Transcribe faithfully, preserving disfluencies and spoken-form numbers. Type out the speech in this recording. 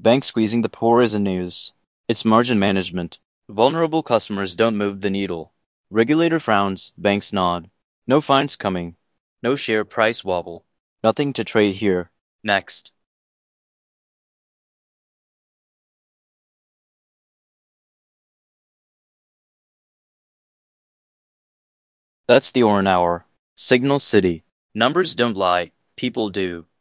Bank squeezing the poor isn't news. It's margin management. Vulnerable customers don't move the needle. Regulator frowns, banks nod. No fines coming. No share price wobble. Nothing to trade here. Next. That's the Oren Hour. Signal City. Numbers don't lie, people do.